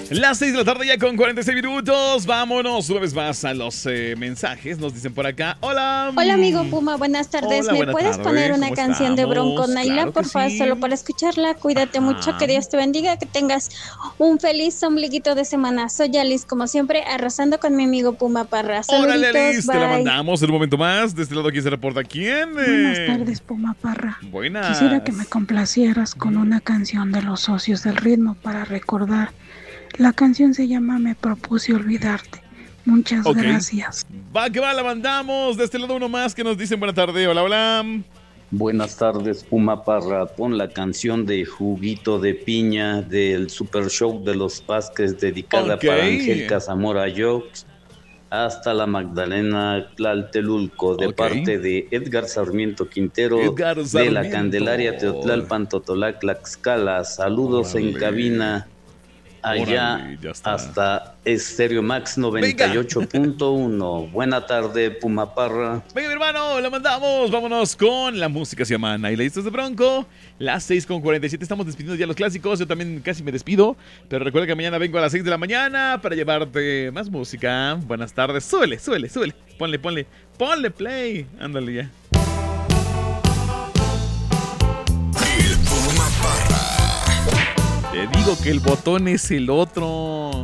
Las 6 de la tarde ya con 46 minutos. Vámonos una vez más a los mensajes. Nos dicen por acá. Hola. Hola, amigo Puma. Buenas tardes. Hola, ¿Me buenas puedes tardes. poner una ¿Cómo canción de Bronco estamos? Naila? Claro que Por favor, sí. solo para escucharla. Cuídate mucho. Que Dios te bendiga. Que tengas un feliz ombliguito de semana. Soy Alice, como siempre, arrasando con mi amigo Puma Parra. Órale, Saluditos. Alice, te la Bye. mandamos en un momento más. De este lado, ¿quién se reporta? ¿Quién? Buenas tardes, Puma Parra. Buenas. Quisiera que me complacieras con una canción de Los Socios del Ritmo para recordar. La canción se llama Me propuse olvidarte. Muchas gracias. Va que va, la mandamos. De este lado uno más que nos dicen buena tarde. Hola, hola. Buenas tardes, Puma Parra. Pon la canción de Juguito de Piña del Super Show de los Vázquez, dedicada para Angélica Zamora Jokes, hasta la Magdalena Tlaltelulco, de parte de Edgar Sarmiento Quintero, de la Candelaria Teotlalpan Totolac Tlaxcala. Saludos en cabina. Allá hasta Estéreo Max 98.1. Buena tarde, Puma Parra. Venga, mi hermano, la mandamos. Vámonos con la música. Se llama Naila y esto es de Bronco. Las 6:47. Estamos despidiendo ya los clásicos. Yo también casi me despido. Pero recuerda que mañana vengo a las 6 de la mañana para llevarte más música. Buenas tardes. Súbele. Ponle play. Ándale ya. Te digo que el botón es el otro.